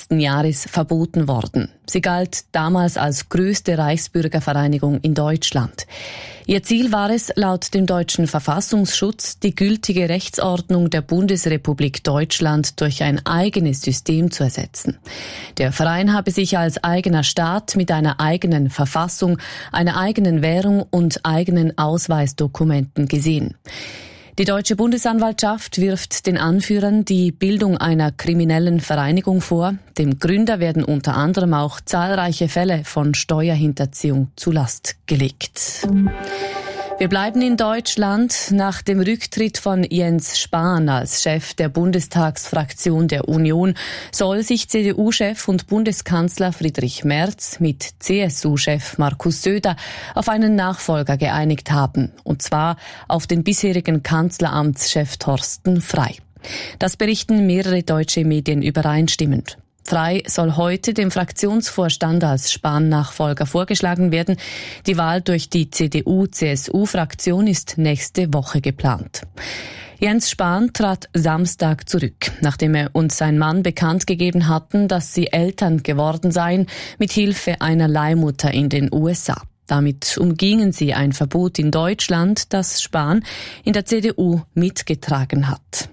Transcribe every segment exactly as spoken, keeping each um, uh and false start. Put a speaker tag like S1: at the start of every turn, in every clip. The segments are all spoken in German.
S1: letzten Jahres verboten worden. Sie galt damals als größte Reichsbürgervereinigung in Deutschland. Ihr Ziel war es, laut dem deutschen Verfassungsschutz, die gültige Rechtsordnung der Bundesrepublik Deutschland durch ein eigenes System zu ersetzen. Der Verein habe sich als eigener Staat mit einer eigenen Verfassung, einer eigenen Währung und eigenen Ausweisdokumenten gesehen. Die deutsche Bundesanwaltschaft wirft den Anführern die Bildung einer kriminellen Vereinigung vor. Dem Gründer werden unter anderem auch zahlreiche Fälle von Steuerhinterziehung zur Last gelegt. Wir bleiben in Deutschland. Nach dem Rücktritt von Jens Spahn als Chef der Bundestagsfraktion der Union soll sich C D U-Chef und Bundeskanzler Friedrich Merz mit C S U-Chef Markus Söder auf einen Nachfolger geeinigt haben, und zwar auf den bisherigen Kanzleramtschef Thorsten Frey. Das berichten mehrere deutsche Medien übereinstimmend. Frey soll heute dem Fraktionsvorstand als Spahn-Nachfolger vorgeschlagen werden. Die Wahl durch die C D U-C S U-Fraktion ist nächste Woche geplant. Jens Spahn trat Samstag zurück, nachdem er und sein Mann bekannt gegeben hatten, dass sie Eltern geworden seien, mit Hilfe einer Leihmutter in den U S A. Damit umgingen sie ein Verbot in Deutschland, das Spahn in der C D U mitgetragen hat.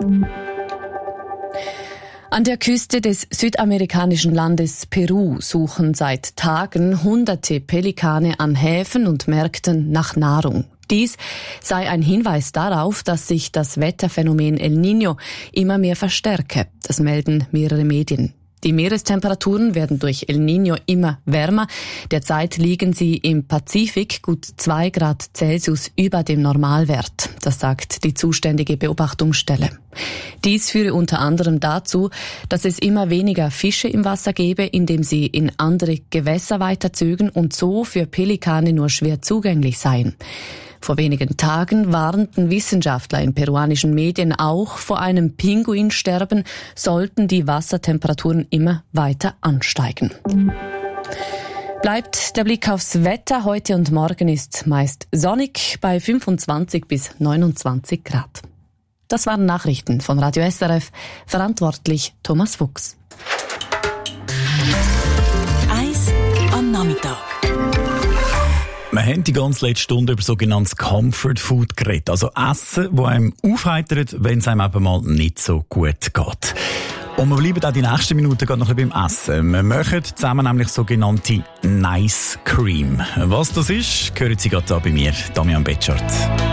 S1: An der Küste des südamerikanischen Landes Peru suchen seit Tagen hunderte Pelikane an Häfen und Märkten nach Nahrung. Dies sei ein Hinweis darauf, dass sich das Wetterphänomen El Niño immer mehr verstärke. Das melden mehrere Medien. Die Meerestemperaturen werden durch El Niño immer wärmer. Derzeit liegen sie im Pazifik gut zwei Grad Celsius über dem Normalwert. Das sagt die zuständige Beobachtungsstelle. Dies führe unter anderem dazu, dass es immer weniger Fische im Wasser gebe, indem sie in andere Gewässer weiterzögen und so für Pelikane nur schwer zugänglich seien. Vor wenigen Tagen warnten Wissenschaftler in peruanischen Medien auch vor einem Pinguinsterben, sollten die Wassertemperaturen immer weiter ansteigen. Bleibt der Blick aufs Wetter. Heute und morgen ist meist sonnig bei fünfundzwanzig bis neunundzwanzig Grad. Das waren Nachrichten von Radio S R F, verantwortlich Thomas Fuchs.
S2: Eis am Nachmittag.
S3: Wir haben die ganze letzte Stunde über sogenanntes Comfort Food geredet. Also Essen, das einem aufheitert, wenn es einem eben mal nicht so gut geht. Und wir bleiben auch die nächsten Minuten gerade noch ein bisschen beim Essen. Wir machen zusammen nämlich sogenannte Nice Cream. Was das ist, hören Sie gerade da bei mir, Damian Betschart.